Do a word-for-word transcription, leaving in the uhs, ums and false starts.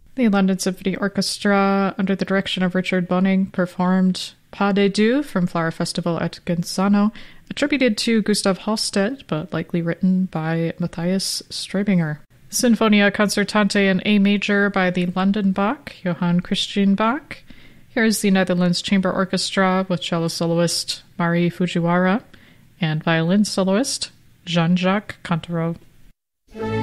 The London Symphony Orchestra, under the direction of Richard Boning, performed Pas de Deux from Flower Festival at Genzano, attributed to Gustav Halstead, but likely written by Matthias Streibinger. Sinfonia Concertante in A major by the London Bach, Johann Christian Bach. Here's the Netherlands Chamber Orchestra with cello soloist Mari Fujiwara and violin soloist Jean-Jacques Cantero.